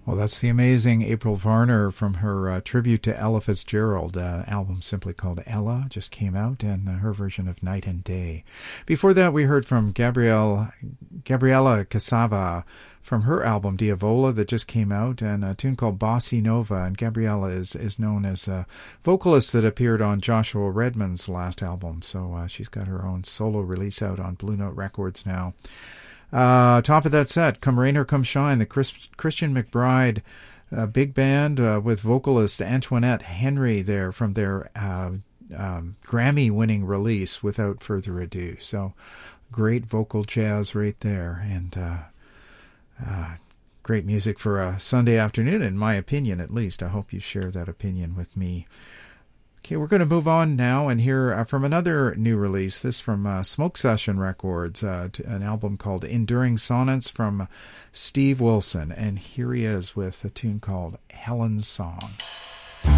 Well, that's the amazing April Varner from her tribute to Ella Fitzgerald album simply called Ella, just came out, and her version of Night and Day. Before that, we heard from Gabriela Casava from her album Diavola that just came out, and a tune called Bossa Nova. And Gabriela is known as a vocalist that appeared on Joshua Redman's last album, so she's got her own solo release out on Blue Note Records now. Top of that set, Come Rain or Come Shine, the Christian McBride big band with vocalist Antoinette Henry there from their Grammy-winning release, Without Further Ado. So great vocal jazz right there, and great music for a Sunday afternoon, in my opinion at least. I hope you share that opinion with me. Okay, we're going to move on now and hear from another new release. This from Smoke Session Records, an album called Enduring Sonnets from Steve Wilson. And here he is with a tune called Helen's Song.